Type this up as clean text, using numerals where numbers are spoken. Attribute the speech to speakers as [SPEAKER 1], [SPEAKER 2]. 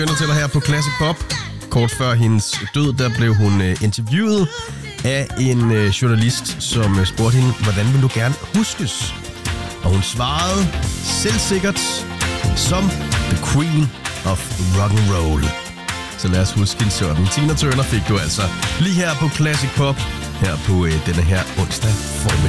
[SPEAKER 1] Til her på Classic Pop. Kort før hendes død, der blev hun interviewet af en journalist, som spurgte hende, hvordan vil du gerne huskes? Og hun svarede selvsikkert som The Queen of Rock and Roll. Så lad os huske hende sådan. Tina Turner fik du altså lige her på Classic Pop, her på denne her onsdag formiddag.